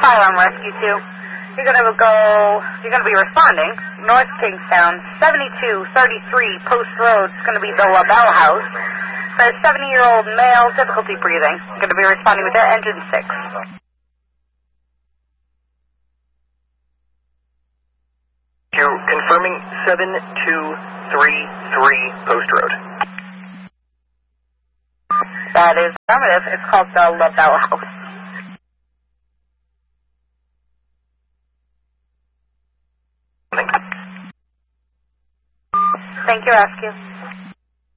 Fire Alarm Rescue 2. You're going to be responding. North Kingstown, 7233 Post Road. It's going to be the LaBelle House. For a 70-year-old male, difficulty breathing. Going to be responding with their engine 6. Confirming 7233 Post Road. That is affirmative. It's called the LaBelle House. Thank you, Rescue.